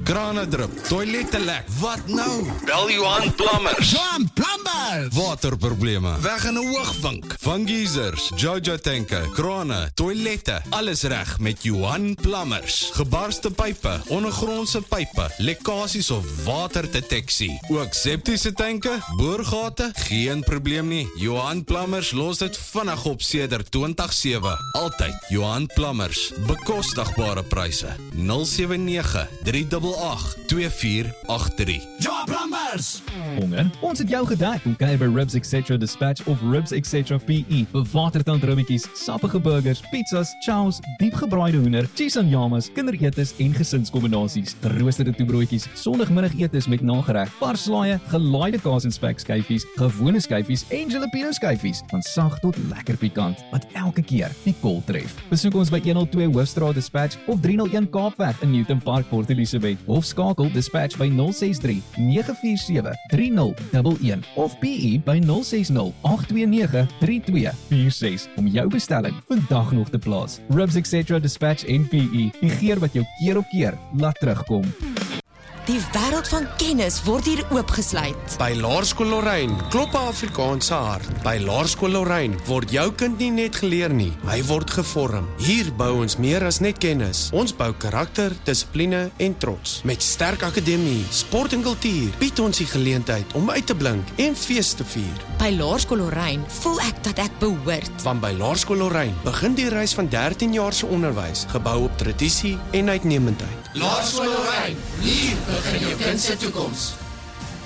krane drup, toilette lek. Wat nou? Bel Johan Plumbers. Johan Plumbers! Waterprobleme, Weg in 'n hoogvink. van geysers, Jojo tanke, krane, toilette, alles reg met Johan Plumbers. Gebarste pype, ondergrondse pype, lekkasies of waterdeteksie. Ook septiese tanke, boorgate, geen probleem nie. Johan Plumbers los dit vinnig op sedert 2007. Altyd Johan Plumbers, bekostigbare pryse. 079-388-2483. Johan Plumbers! Honger? Ons het jou gedek om kuier by Ribs Etc. Dispatch of Ribs Etc. PE. Bewatertand ribbietjies, sappige burgers, pizzas, chows, diepgebraaide hoender, cheese en yamas, kinderetes en gesinskombinasies, geroosterde toebroodjies, sondagmiddagetes met nagereg, vars slaaie, gelaaide kaas en spek skyfies, gewone skyfies en jalapeno skyfies, van sag tot lekker pikant, wat elke keer die kol tref. Besoek ons by 102 Hoofstraat Dispatch of 301 Kaapweg in Newton Park, Port Elizabeth, of skakel Dispatch by 063 947 3011 of PE by 060 829 3246 om jou bestelling vandag nog te plaas. Ribs Etc. Dispatch en PE, die geur wat jou keer op keer laat terugkom. Die wêreld van kennis word hier oopgesluit. By Laerskool Lorraine klop 'n Afrikaanse hart. By Laerskool Lorraine word jou kind nie net geleer nie, hy word gevorm. Hier bou ons meer as net kennis. Ons bou karakter, dissipline en trots. Met sterk akademie, sport en kultuur bied ons die geleentheid om uit te blink en fees te vier. By Laerskool Lorraine voel ek dat ek behoort. Want by Laerskool Lorraine begin die reis van 13 jaar se onderwys, gebou op tradisie en uitnemendheid. Laerskool Lorraine, hier begin jou kind se toekoms.